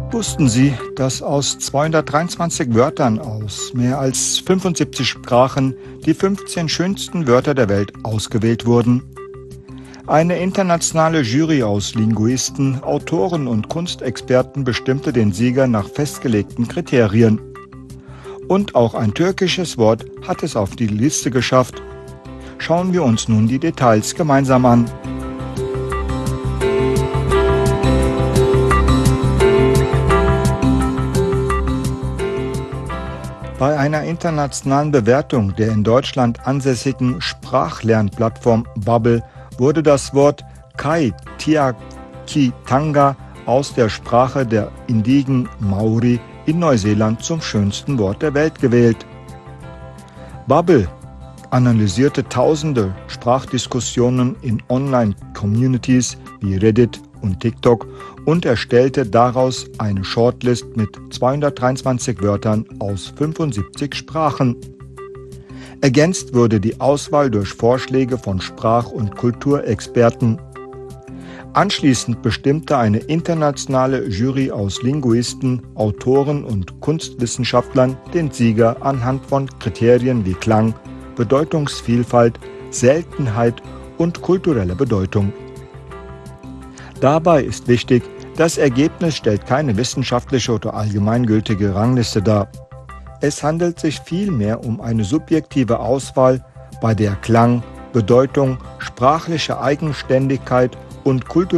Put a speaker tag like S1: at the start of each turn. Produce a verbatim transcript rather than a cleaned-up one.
S1: Wussten Sie, dass aus zweihundertdreiundzwanzig Wörtern aus mehr als fünfundsiebzig Sprachen die fünfzehn schönsten Wörter der Welt ausgewählt wurden? Eine internationale Jury aus Linguisten, Autoren und Kunstexperten bestimmte den Sieger nach festgelegten Kriterien. Und auch ein türkisches Wort hat es auf die Liste geschafft. Schauen wir uns nun die Details gemeinsam an. Bei einer internationalen Bewertung der in Deutschland ansässigen Sprachlernplattform Babbel wurde das Wort Kai Tiaki Tanga aus der Sprache der Indigen Maori in Neuseeland zum schönsten Wort der Welt gewählt. Babbel analysierte tausende Sprachdiskussionen in Online-Communities wie Reddit und TikTok und erstellte daraus eine Shortlist mit zweihundertdreiundzwanzig Wörtern aus fünfundsiebzig Sprachen. Ergänzt wurde die Auswahl durch Vorschläge von Sprach- und Kulturexperten. Anschließend bestimmte eine internationale Jury aus Linguisten, Autoren und Kunstwissenschaftlern den Sieger anhand von Kriterien wie Klang, Bedeutungsvielfalt, Seltenheit und kulturelle Bedeutung. Dabei ist wichtig, das Ergebnis stellt keine wissenschaftliche oder allgemeingültige Rangliste dar. Es handelt sich vielmehr um eine subjektive Auswahl, bei der Klang, Bedeutung, sprachliche Eigenständigkeit und kulturelle